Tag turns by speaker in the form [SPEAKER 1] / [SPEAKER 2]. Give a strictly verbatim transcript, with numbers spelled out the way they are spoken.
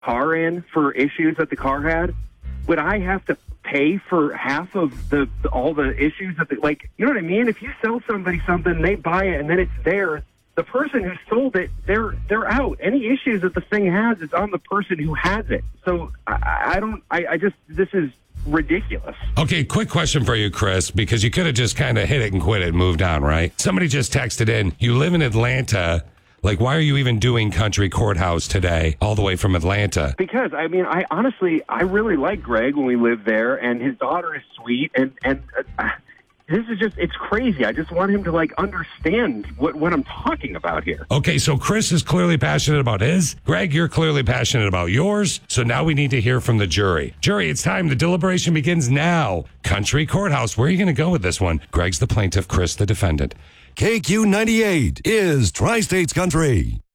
[SPEAKER 1] car in for issues that the car had, would I have to pay for half of the all the issues that the, like, you know what I mean? If you sell somebody something, they buy it, and then it's theirs, the person who sold it, they're they're out. Any issues that the thing has is on the person who has it. So I, I don't, I, I just, this is ridiculous.
[SPEAKER 2] Okay, quick question for you, Chris, because you could have just kind of hit it and quit it and moved on, right? Somebody just texted in, you live in Atlanta. Like, why are you even doing Country Courthouse today, all the way from Atlanta?
[SPEAKER 1] Because, I mean, I honestly, I really like Greg when we lived there, and his daughter is sweet, and, and uh, this is just, it's crazy. I just want him to, like, understand what, what I'm talking about here.
[SPEAKER 2] Okay, so Chris is clearly passionate about his. Greg, you're clearly passionate about yours. So now we need to hear from the jury. Jury, it's time. The deliberation begins now. Country Courthouse, where are you going to go with this one? Greg's the plaintiff, Chris the defendant.
[SPEAKER 3] K Q ninety-eight is Tri-States Country.